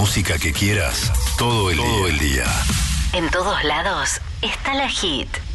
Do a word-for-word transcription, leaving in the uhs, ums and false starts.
música que quieras todo el, todo el día. En todos lados está la Hit.